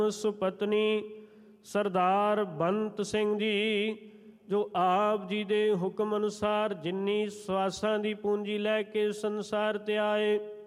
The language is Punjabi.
ਸੁਪਤਨੀ ਸਰਦਾਰ ਬੰਤ ਸਿੰਘ ਜੀ, ਜੋ ਆਪ ਜੀ ਦੇ ਹੁਕਮ ਅਨੁਸਾਰ ਜਿੰਨੀ ਸਵਾਸਾਂ ਦੀ ਪੂੰਜੀ ਲੈ ਕੇ ਸੰਸਾਰ ਤੇ ਆਏ,